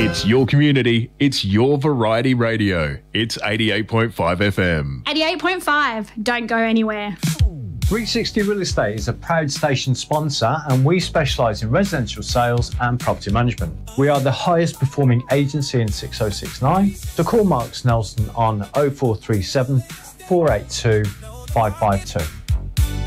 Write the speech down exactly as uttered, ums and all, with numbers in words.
It's your community. It's your variety radio. It's eighty-eight point five F M. eighty-eight point five. Don't go anywhere. three sixty Real Estate is a proud station sponsor, and we specialise in residential sales and property management. We are the highest performing agency in six oh six nine. To call Mark Snelson on oh four three seven, four eight two, five five two.